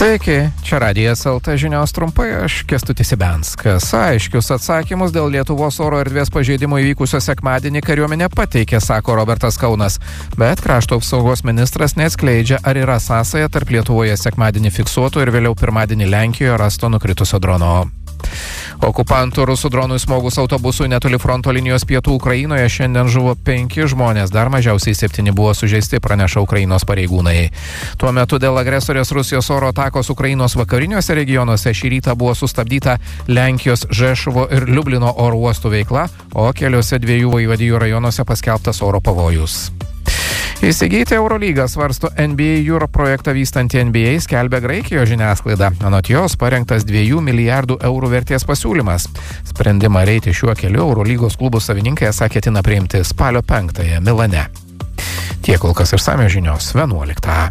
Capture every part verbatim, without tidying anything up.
Sveiki, čia Radijas L T žinios trumpai, aš Kęstutis Ibenskas. Aiškius atsakymus dėl Lietuvos oro erdvės pažeidimų įvykusio sekmadienį kariuomenė pateikė, sako Robertas Kaunas. Bet krašto apsaugos ministras neatskleidžia, ar yra sąsaja tarp Lietuvoje sekmadienį fiksuoto ir vėliau pirmadienį Lenkijoje rasto nukritusio drono. Okupantų rusų dronui smogus autobusui netoli fronto linijos pietų Ukrainoje šiandien žuvo penki žmonės, dar mažiausiai septyni buvo sužeisti, praneša Ukrainos pareigūnai. Tuo metu dėl agresorės Rusijos oro atakos Ukrainos vakariniuose regionuose šį rytą buvo sustabdyta Lenkijos Žešuvo ir Liublino oro uostų veikla, o keliose dviejų vaivadijų rajonuose paskelbtas oro pavojus. Įsigyti Eurolygą svarsto N B A Europe projektą vystanti N B A, skelbia Graikijos žiniasklaida. Anot jos parengtas dviejų milijardų eurų vertės pasiūlymas. Sprendimą eiti šiuo keliu Eurolygos klubų savininkai esą ketina priimti spalio penktąją Milane. Tiek kol kas išsamios žinios vienuoliktą.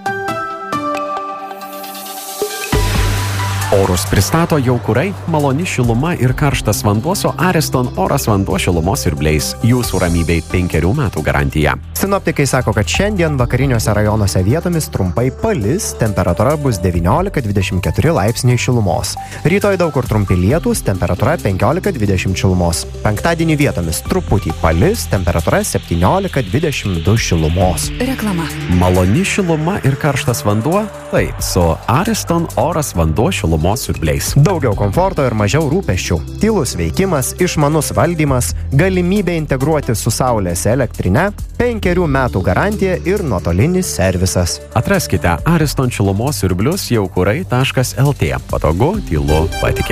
Orus pristato Jaukurai, maloni šiluma ir karštas vanduo su Ariston oras vanduo šilumos siurbliais. Jūsų ramybei penkerių metų garantija. Sinoptikai sako, kad šiandien vakariniuose rajonuose vietomis trumpai palis, temperatūra bus devyniolika dvidešimt keturi laipsniai šilumos. Rytoj daug kur trumpi lietūs, temperatūra penkiolika dvidešimt šilumos. Penktadienį vietomis truputį palis, temperatūra septyniolika dvidešimt du šilumos. Reklama. Maloni šiluma ir karštas vanduo? Taip, su Ariston oras vanduo šilumos siurbliais. Daugiau komforto ir mažiau rūpesčių. Tylus veikimas, išmanus valdymas, galimybė integruoti su saulės elektrine, penkerių metų garantija ir nuotolinis servisas. Atraskite Ariston šilumos siurblius jaukurai taškas L T. Patogu, tylu, patikėti.